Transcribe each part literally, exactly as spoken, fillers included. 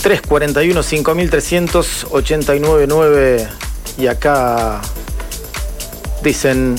tres cuarenta y uno, cinco mil trescientos ochenta y nueve nueve. Y acá dicen...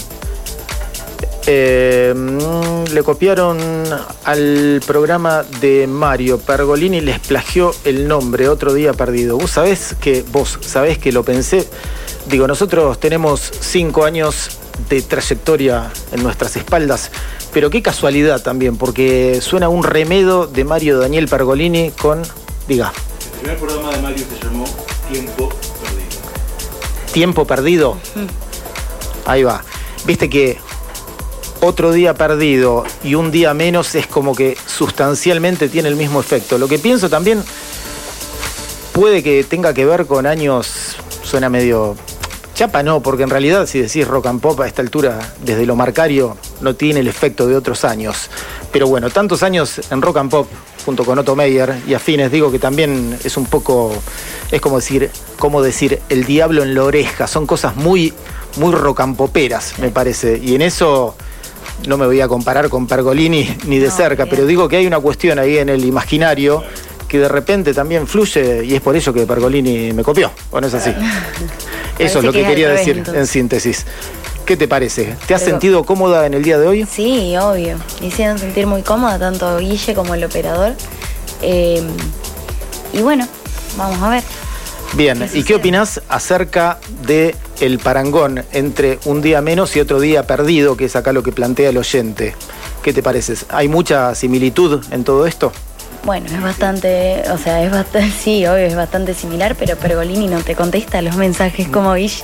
Eh, le copiaron al programa de Mario. Pergolini les plagió el nombre. Otro día perdido. Vos sabés que, vos sabés que lo pensé. Digo, nosotros tenemos cinco años de trayectoria en nuestras espaldas, pero qué casualidad también, porque suena un remedo de Mario Daniel Pergolini con, diga. El primer programa de Mario se llamó Tiempo Perdido. ¿Tiempo Perdido? Uh-huh. Ahí va. Viste que otro día perdido y un día menos es como que sustancialmente tiene el mismo efecto. Lo que pienso también puede que tenga que ver con años, suena medio... Chapa no, porque en realidad si decís rock and pop a esta altura, desde lo marcario, no tiene el efecto de otros años. Pero bueno, tantos años en rock and pop, junto con Otto Meyer y afines, digo que también es un poco, es como decir, como decir, el diablo en la oreja. Son cosas muy, muy rock and poperas, me parece. Y en eso no me voy a comparar con Pergolini ni de no, cerca, bien. Pero digo que hay una cuestión ahí en el imaginario que de repente también fluye y es por eso que Pergolini me copió, ¿o no es así? Eso es lo que, que quería revés, decir entonces. En síntesis. ¿Qué te parece? ¿Te has Pero, sentido cómoda en el día de hoy? Sí, obvio. Me hicieron sentir muy cómoda, tanto Guille como el operador. Eh, y bueno, vamos a ver. Bien, ¿qué ¿y qué opinás acerca de el parangón entre un día menos y otro día perdido, que es acá lo que plantea el oyente? ¿Qué te parece? ¿Hay mucha similitud en todo esto? Bueno, es bastante, o sea, es bastante, sí, obvio, es bastante similar, pero Pergolini no te contesta los mensajes como Guille.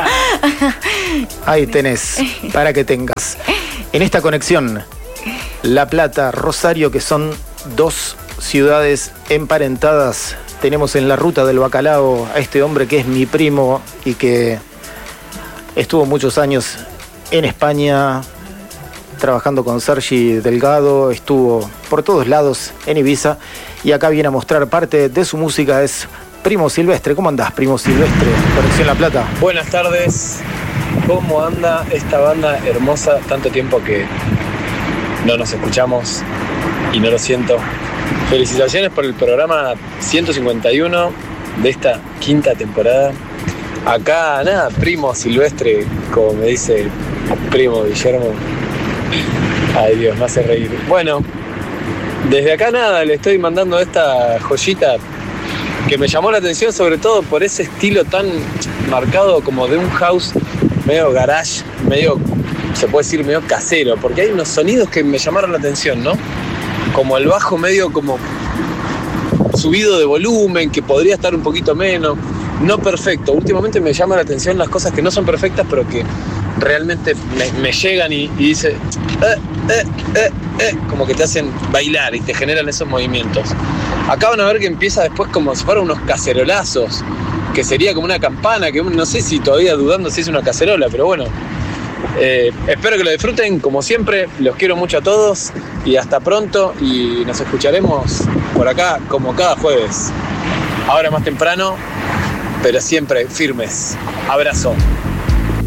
Ahí tenés, para que tengas. En esta conexión, La Plata, Rosario, que son dos ciudades emparentadas, tenemos en la ruta del bacalao a este hombre que es mi primo y que estuvo muchos años en España, trabajando con Sergi Delgado, estuvo por todos lados en Ibiza y acá viene a mostrar parte de su música. Es Primo Silvestre. ¿Cómo andás, Primo Silvestre? Conexión La Plata. Buenas tardes. ¿Cómo anda esta banda hermosa? Tanto tiempo que no nos escuchamos y no lo siento. Felicitaciones por el programa ciento cincuenta y uno de esta quinta temporada. Acá, nada, Primo Silvestre, como me dice Primo Guillermo. Ay Dios, me hace reír. Bueno, desde acá nada, le estoy mandando esta joyita que me llamó la atención, sobre todo por ese estilo tan marcado como de un house medio garage, medio, se puede decir, medio casero, porque hay unos sonidos que me llamaron la atención, ¿no? Como el bajo medio como subido de volumen, que podría estar un poquito menos, no perfecto. Últimamente me llama la atención las cosas que no son perfectas, pero que realmente me, me llegan y, y dice, eh, eh, eh, eh, como que te hacen bailar y te generan esos movimientos. Acá van a ver que empieza después como si fueran unos cacerolazos, que sería como una campana, que no sé si todavía dudando si es una cacerola, pero bueno, eh, espero que lo disfruten como siempre, los quiero mucho a todos y hasta pronto y nos escucharemos por acá como cada jueves. Ahora más temprano, pero siempre firmes. Abrazo.